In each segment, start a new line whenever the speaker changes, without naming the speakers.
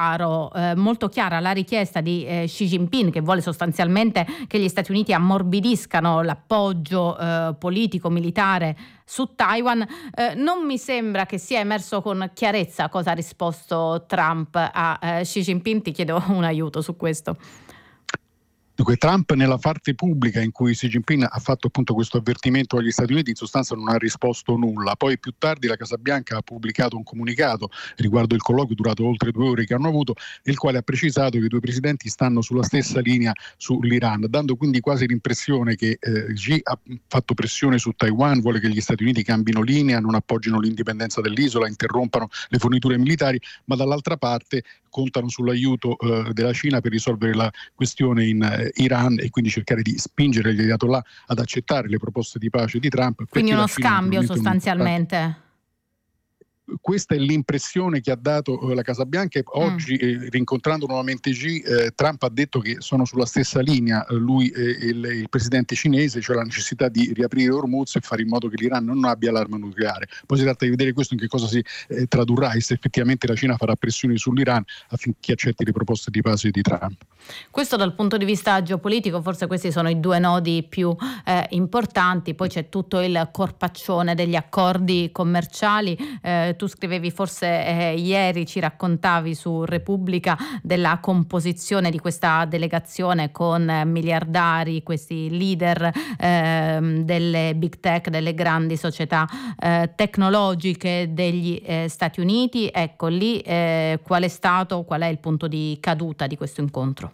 molto chiara la richiesta di Xi Jinping, che vuole sostanzialmente che gli Stati Uniti ammorbidiscano l'appoggio politico militare su Taiwan. Non mi sembra che sia emerso con chiarezza cosa ha risposto Trump a Xi Jinping. Ti chiedo un aiuto su questo.
Dunque, Trump nella parte pubblica in cui Xi Jinping ha fatto appunto questo avvertimento agli Stati Uniti in sostanza non ha risposto nulla. Poi più tardi la Casa Bianca ha pubblicato un comunicato riguardo il colloquio durato oltre 2 ore che hanno avuto, nel quale ha precisato che i due presidenti stanno sulla stessa linea sull'Iran, dando quindi quasi l'impressione che Xi ha fatto pressione su Taiwan, vuole che gli Stati Uniti cambino linea, non appoggino l'indipendenza dell'isola, interrompano le forniture militari, ma dall'altra parte contano sull'aiuto della Cina per risolvere la questione in Iran e quindi cercare di spingere gli ayatollah ad accettare le proposte di pace di Trump.
Quindi uno scambio sostanzialmente.
Questa è l'impressione che ha dato la Casa Bianca e oggi rincontrando nuovamente Xi, Trump ha detto che sono sulla stessa linea lui e il presidente cinese, cioè la necessità di riaprire Hormuz e fare in modo che l'Iran non abbia l'arma nucleare. Poi si tratta di vedere questo in che cosa si tradurrà e se effettivamente la Cina farà pressioni sull'Iran affinché accetti le proposte di pace di Trump.
Questo dal punto di vista geopolitico, forse questi sono i 2 nodi più importanti. Poi c'è tutto il corpaccione degli accordi commerciali. Tu scrivevi forse ieri, ci raccontavi su Repubblica della composizione di questa delegazione con miliardari, questi leader delle big tech, delle grandi società tecnologiche degli Stati Uniti. Ecco, lì qual è il punto di caduta di questo incontro?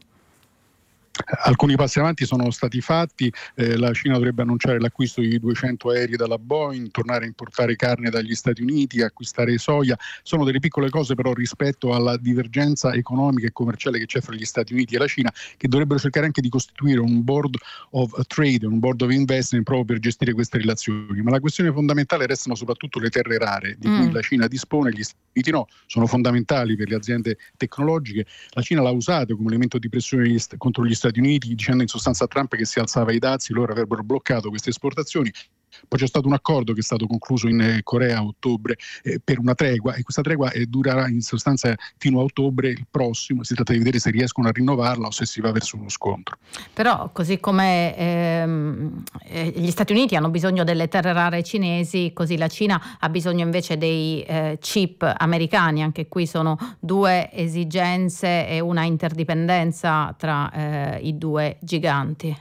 Alcuni passi avanti sono stati fatti, la Cina dovrebbe annunciare l'acquisto di 200 aerei dalla Boeing, tornare a importare carne dagli Stati Uniti, acquistare soia. Sono delle piccole cose però rispetto alla divergenza economica e commerciale che c'è fra gli Stati Uniti e la Cina, che dovrebbero cercare anche di costituire un board of trade, un board of investment proprio per gestire queste relazioni. Ma la questione fondamentale restano soprattutto le terre rare di cui la Cina dispone, gli Stati Uniti no, sono fondamentali per le aziende tecnologiche. La Cina l'ha usato come elemento di pressione contro gli Stati Uniti, dicendo in sostanza a Trump che se alzava i dazi loro avrebbero bloccato queste esportazioni. Poi c'è stato un accordo che è stato concluso in Corea a ottobre per una tregua, e questa tregua durerà in sostanza fino a ottobre il prossimo. Si tratta di vedere se riescono a rinnovarla o se si va verso uno scontro.
Però così come gli Stati Uniti hanno bisogno delle terre rare cinesi, così la Cina ha bisogno invece dei chip americani. Anche qui sono 2 esigenze e una interdipendenza tra i 2 giganti.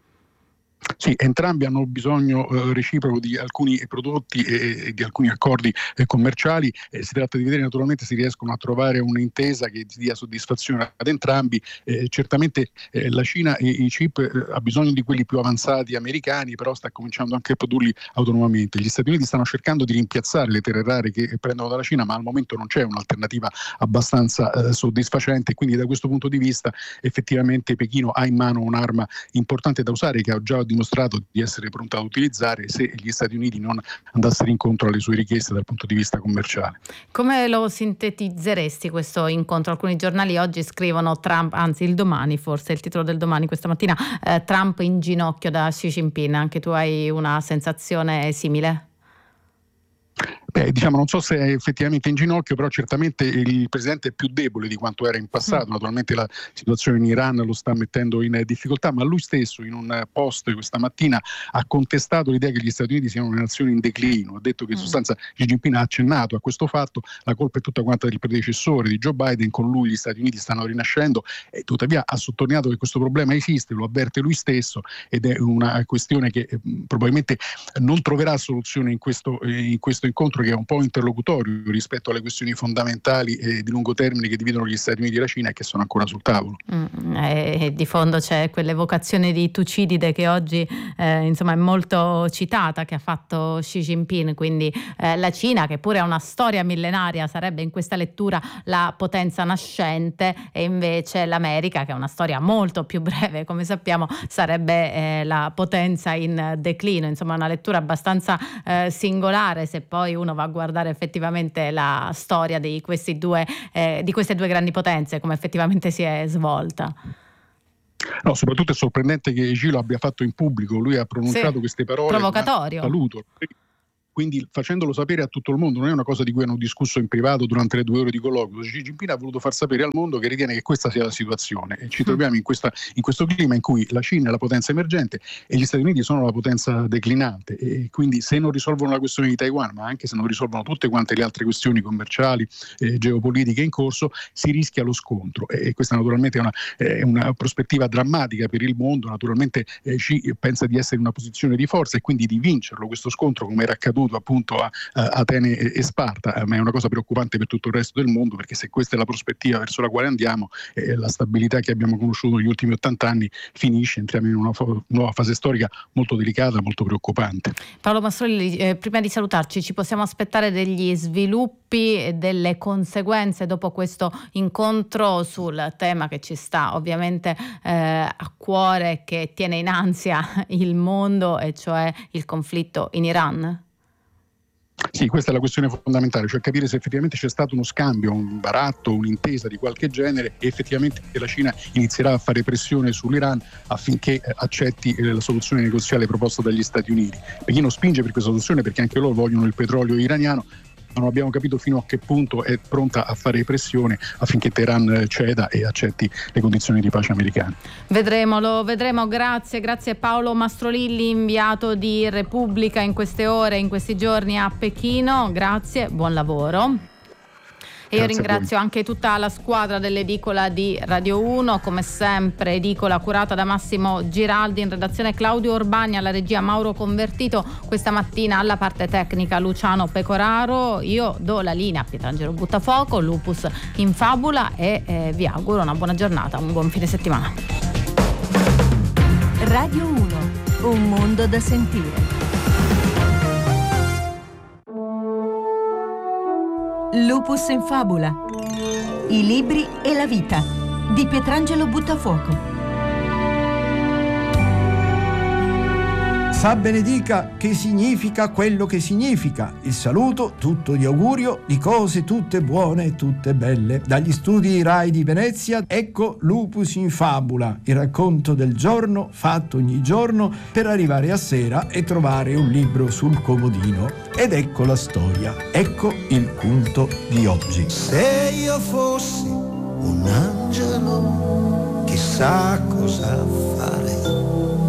Sì, entrambi hanno bisogno reciproco di alcuni prodotti e di alcuni accordi commerciali. Si tratta di vedere naturalmente se riescono a trovare un'intesa che dia soddisfazione ad entrambi. Certamente la Cina e i chip ha bisogno di quelli più avanzati americani, però sta cominciando anche a produrli autonomamente. Gli Stati Uniti stanno cercando di rimpiazzare le terre rare che prendono dalla Cina, ma al momento non c'è un'alternativa abbastanza soddisfacente, quindi da questo punto di vista effettivamente Pechino ha in mano un'arma importante da usare, che ha già dimostrato di essere pronta ad utilizzare se gli Stati Uniti non andassero incontro alle sue richieste dal punto di vista commerciale.
Come lo sintetizzeresti questo incontro? Alcuni giornali oggi scrivono Trump, anzi il Domani, forse il titolo del Domani questa mattina, Trump in ginocchio da Xi Jinping. Anche tu hai una sensazione simile?
Diciamo, non so se è effettivamente in ginocchio, però certamente il presidente è più debole di quanto era in passato. Naturalmente la situazione in Iran lo sta mettendo in difficoltà, ma lui stesso in un post questa mattina ha contestato l'idea che gli Stati Uniti siano una nazione in declino. Ha detto che in sostanza Xi Jinping ha accennato a questo fatto, la colpa è tutta quanta del predecessore di Joe Biden, con lui gli Stati Uniti stanno rinascendo, e tuttavia ha sottolineato che questo problema esiste, lo avverte lui stesso, ed è una questione che probabilmente non troverà soluzione in questo incontro, che è un po' interlocutorio rispetto alle questioni fondamentali e di lungo termine che dividono gli Stati Uniti e la Cina e che sono ancora sul tavolo.
Di fondo c'è quell'evocazione di Tucidide che oggi insomma è molto citata, che ha fatto Xi Jinping, quindi la Cina, che pure ha una storia millenaria, sarebbe in questa lettura la potenza nascente, e invece l'America, che ha una storia molto più breve, come sappiamo, sarebbe la potenza in declino. Insomma, una lettura abbastanza singolare se poi uno va a guardare effettivamente la storia di queste due grandi potenze, come effettivamente si è svolta.
No, soprattutto è sorprendente che Xi lo abbia fatto in pubblico. Lui ha pronunciato queste parole
provocatorio.
Saluto. quindi facendolo sapere a tutto il mondo. Non è una cosa di cui hanno discusso in privato durante le 2 ore di colloquio. Xi Jinping ha voluto far sapere al mondo che ritiene che questa sia la situazione, e ci troviamo in questo clima in cui la Cina è la potenza emergente e gli Stati Uniti sono la potenza declinante, e quindi se non risolvono la questione di Taiwan, ma anche se non risolvono tutte quante le altre questioni commerciali, geopolitiche in corso, si rischia lo scontro, e questa naturalmente è una prospettiva drammatica per il mondo. Naturalmente Xi pensa di essere in una posizione di forza e quindi di vincerlo questo scontro, come era accaduto appunto a Atene e Sparta, ma è una cosa preoccupante per tutto il resto del mondo, perché se questa è la prospettiva verso la quale andiamo, la stabilità che abbiamo conosciuto negli ultimi 80 anni finisce, entriamo in una nuova fase storica molto delicata, molto preoccupante.
Paolo Mastrolilli, prima di salutarci, ci possiamo aspettare degli sviluppi e delle conseguenze dopo questo incontro sul tema che ci sta ovviamente a cuore, che tiene in ansia il mondo, e cioè il conflitto in Iran?
Sì, questa è la questione fondamentale, cioè capire se effettivamente c'è stato uno scambio, un baratto, un'intesa di qualche genere, e effettivamente la Cina inizierà a fare pressione sull'Iran affinché accetti la soluzione negoziale proposta dagli Stati Uniti. Pechino spinge per questa soluzione perché anche loro vogliono il petrolio iraniano, ma non abbiamo capito fino a che punto è pronta a fare pressione affinché Teheran ceda e accetti le condizioni di pace americane.
Lo vedremo. Grazie Paolo Mastrolilli, inviato di Repubblica in queste ore, in questi giorni a Pechino. Grazie, buon lavoro. E io ringrazio anche tutta la squadra dell'edicola di Radio 1, come sempre edicola curata da Massimo Giraldi, in redazione Claudio Urbani, alla regia Mauro Convertito, questa mattina alla parte tecnica Luciano Pecoraro. Io do la linea a Pietrangelo Buttafuoco, Lupus in Fabula, e vi auguro una buona giornata, un buon fine settimana.
Radio 1, un mondo da sentire. Lupus in Fabula. I libri e la vita di Pietrangelo Buttafuoco.
Fa benedica, che significa quello che significa. Il saluto, tutto di augurio, di cose tutte buone e tutte belle. Dagli studi Rai di Venezia, ecco Lupus in Fabula, il racconto del giorno fatto ogni giorno per arrivare a sera e trovare un libro sul comodino. Ed ecco la storia, ecco il punto di oggi.
Se io fossi un angelo, chissà cosa farei.